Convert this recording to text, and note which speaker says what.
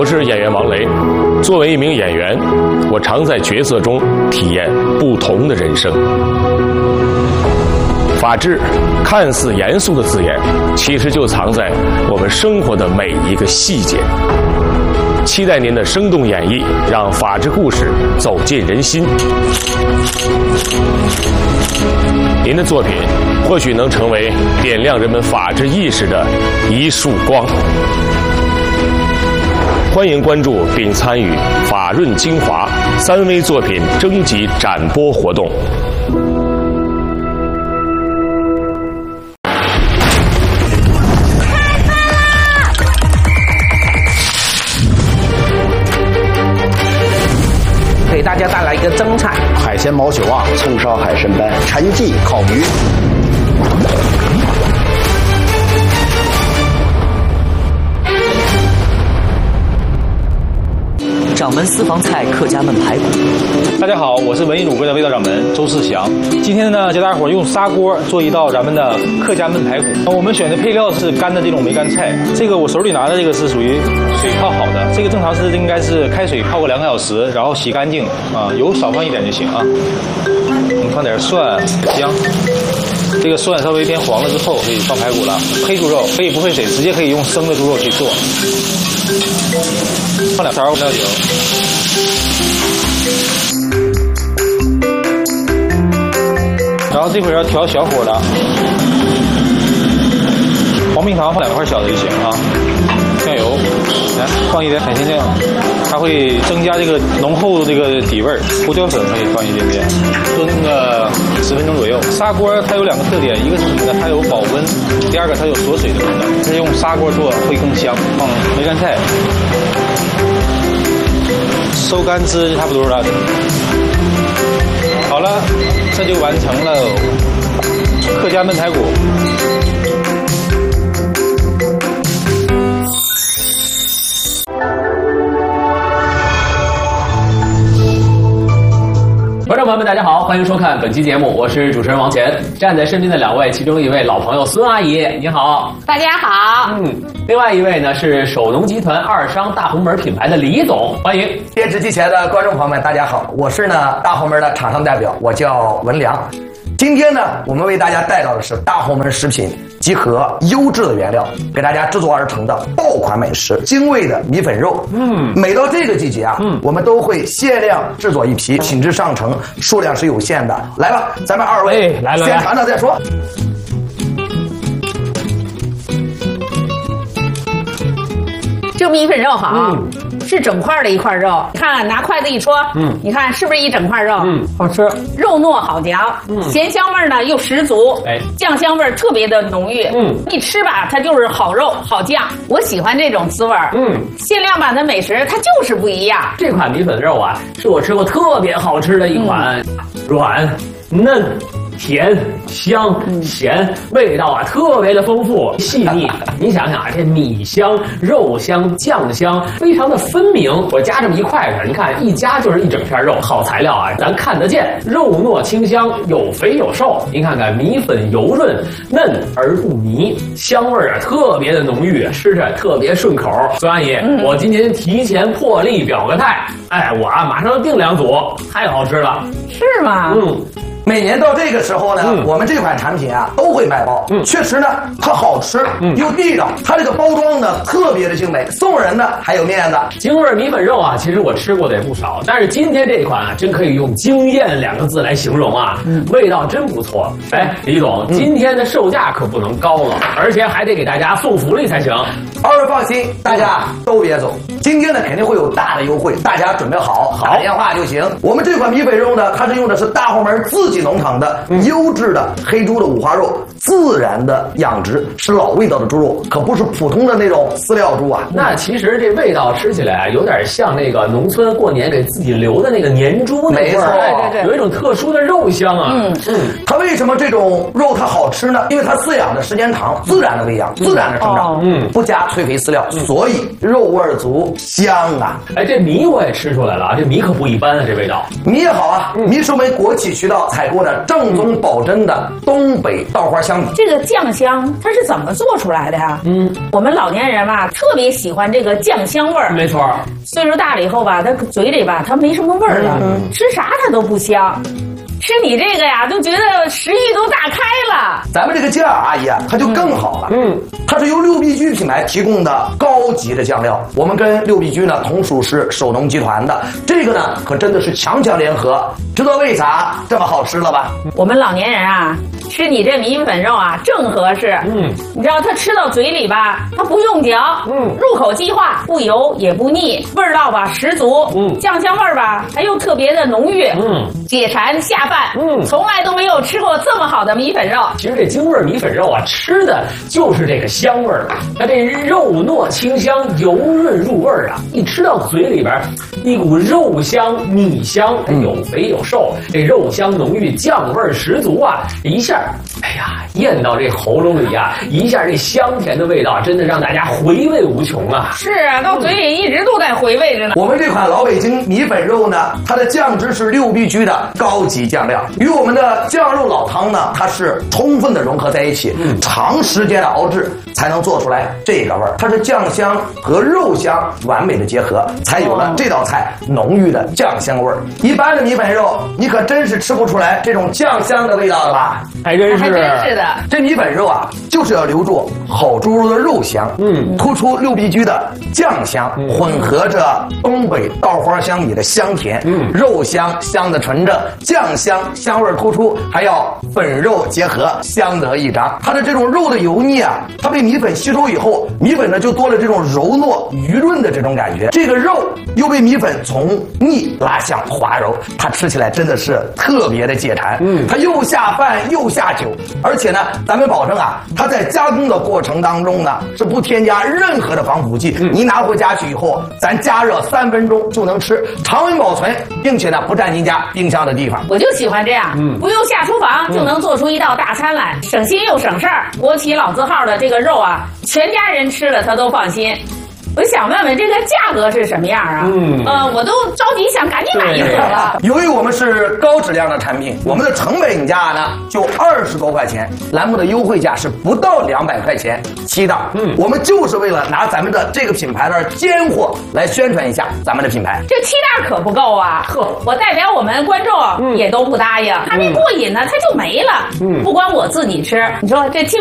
Speaker 1: 我是演员王雷。作为一名演员，我常在角色中体验不同的人生。法治看似严肃的字眼，其实就藏在我们生活的每一个细节。期待您的生动演绎，让法治故事走进人心。您的作品或许能成为点亮人们法治意识的一束光。欢迎关注并参与法润精华3V 作品征集展播活动。
Speaker 2: 给大家带来一个蒸菜：
Speaker 3: 海鲜毛血旺、葱烧海参斑、陈记烤鱼。
Speaker 4: 掌门私房菜客家焖排骨。
Speaker 5: 大家好，我是文艺鲁柜的味道掌门周世祥。今天呢，教大伙用砂锅做一道咱们的客家焖排骨。我们选的配料是干的这种梅干菜。这个我手里拿的这个是属于水泡好的，这个正常是应该是开水泡个2个小时，然后洗干净啊，油少放一点就行啊。我们放点蒜、姜。这个蒜稍微变黄了之后，可以放排骨了。黑猪肉可以不费水，直接可以用生的猪肉去做。放2勺料酒，然后这会儿要调小火的。黄冰糖放2块小的就行啊。酱油，来放一点海鲜酱，它会增加这个浓厚的这个底味儿。胡椒粉可以放一点点，炖个10分钟左右。砂锅它有2个特点，一个是什么呢？它有保温，第二个它有锁水的功能。是用砂锅做会更香。放梅干菜。收干汁就差不多了。好了，这就完成了客家焖排骨。
Speaker 6: 观众朋友们，大家好，欢迎收看本期节目，我是主持人王乾。站在身边的2位，其中一位老朋友孙阿姨，你好。
Speaker 7: 大家好。
Speaker 6: 另外一位呢是首农集团2商大红门品牌的李总，欢迎。
Speaker 2: 电视机前的观众朋友们，大家好，我是大红门的厂商代表，我叫文良。今天呢，我们为大家带到的是大红门食品集合优质的原料，给大家制作而成的爆款美食，精味的米粉肉。每到这个季节啊，我们都会限量制作一批，品质上乘，数量是有限的。来吧，咱们2位
Speaker 6: 来
Speaker 2: 先尝尝再说。
Speaker 7: 这米粉肉好，是整块的一块肉。看拿筷子一戳，你看是不是一整块肉？
Speaker 6: 好吃，
Speaker 7: 肉糯好嚼，咸香味呢又十足，酱香味特别的浓郁。一吃吧，它就是好肉好酱，我喜欢这种滋味。限量版的美食它就是不一样。
Speaker 6: 这款米粉肉啊，是我吃过特别好吃的一款，软嫩。甜香咸，味道啊特别的丰富细腻。你想想啊，这米香、肉香、酱香非常的分明。我夹这么一块着，你看一夹就是一整片肉，好材料啊，咱看得见，肉糯清香，有肥有瘦。您看看米粉油润嫩而不泥，香味啊特别的浓郁，吃着特别顺口。孙阿姨，我今天提前破例表个态，我啊马上就订2组，太好吃了。
Speaker 7: 是吗？
Speaker 2: 每年到这个时候呢，我们这款产品啊都会卖包。确实呢，它好吃又地道，它这个包装呢特别的精美，送人呢还有面子。
Speaker 6: 京味米粉肉啊，其实我吃过的也不少，但是今天这款啊，真可以用惊艳2个字来形容啊，味道真不错。李总，今天的售价可不能高了，而且还得给大家送福利才行。
Speaker 2: 2位放心，大家都别走，今天呢肯定会有大的优惠，大家准备好，打电话就行。我们这款米粉肉呢，它是用的是大红门自己农场的优质的黑猪的五花肉，自然的养殖，是老味道的猪肉，可不是普通的那种饲料猪啊。
Speaker 6: 那其实这味道吃起来有点像那个农村过年给自己留的那个年猪那味儿，对，有一种特殊的肉香啊。
Speaker 2: 它为什么这种肉它好吃呢？因为它饲养的时间长，自然的喂养，自然的生长，不加催肥饲料，所以肉味足，香啊。
Speaker 6: 这米我也吃出来了啊，这米可不一般啊，这味道。
Speaker 2: 米也好啊，米是我们国企渠道采采购的正宗保真的东北稻花香米。
Speaker 7: 这个酱香它是怎么做出来的呀？我们老年人吧特别喜欢这个酱香味儿。
Speaker 6: 没错，
Speaker 7: 岁数大了以后吧，他嘴里吧它没什么味儿了，吃啥它都不香。吃你这个呀，就觉得食欲都大开了。
Speaker 2: 咱们这个酱阿姨啊，它就更好了。它是由六必居品牌提供的高级的酱料。我们跟六必居呢同属是首农集团的，这个呢可真的是强强联合，知道为啥这么好吃了吧？
Speaker 7: 我们老年人啊，吃你这米粉肉啊正合适。你知道它吃到嘴里吧，它不用嚼，入口即化，不油也不腻，味道吧十足。酱香味儿吧，它又特别的浓郁。解馋下饭。从来都没有吃过这么好的米粉肉。
Speaker 6: 其实这京味米粉肉啊，吃的就是这个香味儿。它这肉糯清香，油润入味儿啊，一吃到嘴里边，一股肉香、米香，有肥有瘦，这肉香浓郁，酱味十足啊！一下，哎呀，咽到这喉咙里啊，一下这香甜的味道，真的让大家回味无穷啊！
Speaker 7: 是啊，到嘴里一直都在回味着呢。
Speaker 2: 我们这款老北京米粉肉呢，它的酱汁是六必居的高级酱料，与我们的酱肉老汤呢，它是充分的融合在一起，长时间的熬制才能做出来这个味儿。它是酱香和肉香完美的结合，才有了这道菜浓郁的酱香味儿。一般的米粉肉，你可真是吃不出来这种酱香的味道了吧？
Speaker 6: 还真是
Speaker 7: 的。
Speaker 2: 这米粉肉啊，就是要留住好猪肉的肉香，突出六必居的酱香，混合着东北稻花香米的香甜，肉香香的纯正，酱香味突出，还要粉肉结合，相得益彰。它的这种肉的油腻啊，它被米粉吸收以后，米粉呢就多了这种柔糯余润的这种感觉，这个肉又被米粉从腻拉向滑柔，它吃起来真的是特别的解馋。它又下饭又下酒，而且呢，咱们保证啊，它在加工的过程当中呢是不添加任何的防腐剂。您拿回家去以后，咱加热3分钟就能吃，常温保存，并且呢不占您家冰箱的地方。
Speaker 7: 我就喜欢这样，不用下厨房就能做出一道大餐来，省心又省事儿。国企老字号的这个肉啊，全家人吃了他都放心。我想问问这个价格是什么样啊？我都着急想赶紧买一盒了。
Speaker 2: 由于我们是高质量的产品，我们的成本价呢就20多块钱，栏目的优惠价是不到200块钱7档。我们就是为了拿咱们的这个品牌的尖货来宣传一下咱们的品牌。
Speaker 7: 这7档可不够啊！我代表我们观众也都不答应，还没过瘾呢，它就没了。不光我自己吃，你说这听